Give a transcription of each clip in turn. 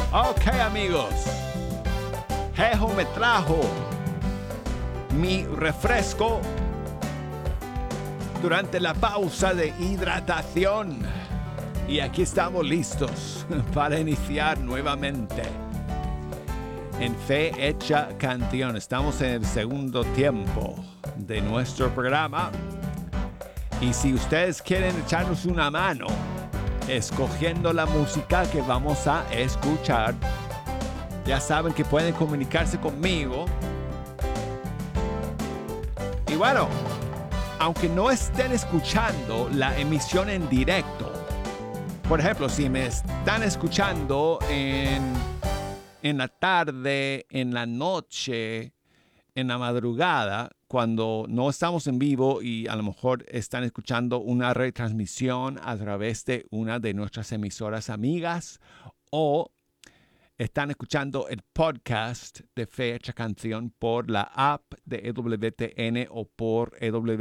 Ok, amigos. Jejo me trajo mi refresco durante la pausa de hidratación. Y aquí estamos listos para iniciar nuevamente en Fe Hecha Canción. Estamos en el segundo tiempo de nuestro programa. Y si ustedes quieren echarnos una mano escogiendo la música que vamos a escuchar, ya saben que pueden comunicarse conmigo. Y bueno, aunque no estén escuchando la emisión en directo, por ejemplo, si me están escuchando en la tarde, en la noche, en la madrugada, cuando no estamos en vivo y a lo mejor están escuchando una retransmisión a través de una de nuestras emisoras amigas o están escuchando el podcast de Fe Hecha Canción por la app de EWTN o por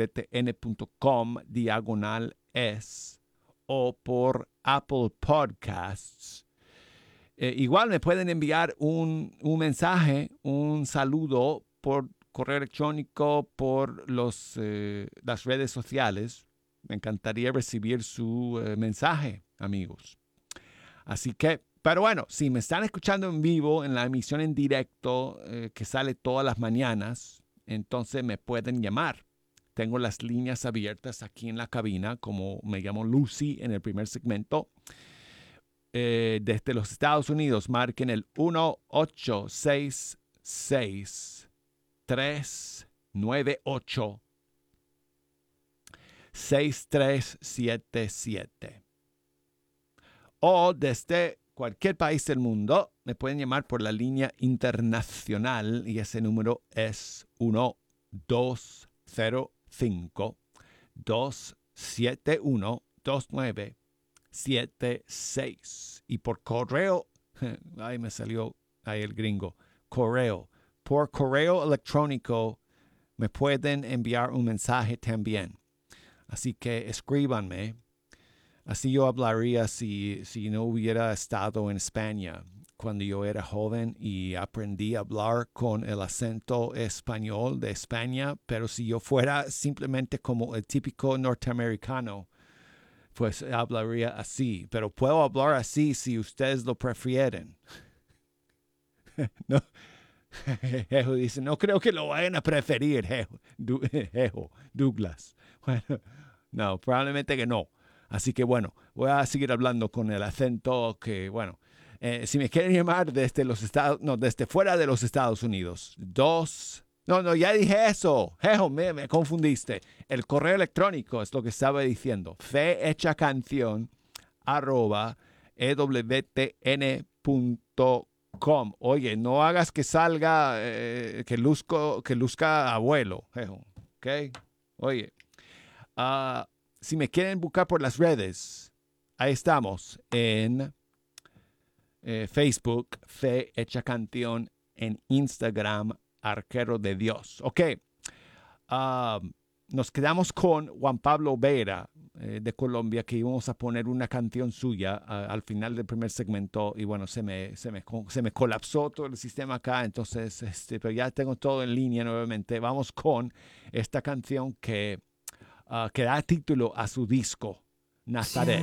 ewtn.com/es o por Apple Podcasts. Igual me pueden enviar un mensaje, un saludo por correo electrónico, por las redes sociales. Me encantaría recibir su mensaje, amigos. Así que, pero bueno, si me están escuchando en vivo, en la emisión en directo, que sale todas las mañanas, entonces me pueden llamar. Tengo las líneas abiertas aquí en la cabina, como me llamo Lucy en el primer segmento. Desde los Estados Unidos, marquen el 1-866-398-6377. O desde cualquier país del mundo me pueden llamar por la línea internacional y ese número es 1-205-271-2976. Y por correo, ay, me salió ahí el gringo, correo. Por correo electrónico me pueden enviar un mensaje también. Así que escríbanme. Así yo hablaría si no hubiera estado en España cuando yo era joven y aprendí a hablar con el acento español de España, pero si yo fuera simplemente como el típico norteamericano, pues hablaría así. Pero puedo hablar así si ustedes lo prefieren. No. Jejo dice, no creo que lo vayan a preferir, Jejo, Douglas. Bueno, no, probablemente que no. Así que bueno, voy a seguir hablando con el acento que, bueno, si me quieren llamar desde desde fuera de los Estados Unidos, ya dije eso, Jejo, me confundiste. El correo electrónico es lo que estaba diciendo, fehechacancion@ewtn.com. Oye, no hagas que salga, que luzca abuelo, Jejo, ¿ok? Oye, si me quieren buscar por las redes, ahí estamos en Facebook, Fe Hecha Canción, en Instagram, Arquero de Dios. Ok, nos quedamos con Juan Pablo Vera de Colombia, que íbamos a poner una canción suya al final del primer segmento y bueno, se me colapsó todo el sistema acá, entonces, pero ya tengo todo en línea nuevamente. Vamos con esta canción que da título a su disco, Nazaret.